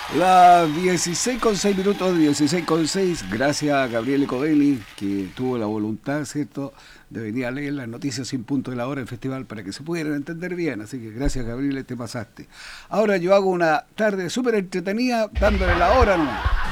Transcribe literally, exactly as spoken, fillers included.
Las dieciséis con seis minutos, dieciséis con seis, gracias a Gabriele Covelli, que tuvo la voluntad, ¿cierto?, de venir a leer las noticias sin punto de la hora del festival para que se pudieran entender bien. Así que gracias, Gabriele, te pasaste. Ahora yo hago una tarde súper entretenida dándole la hora nomás.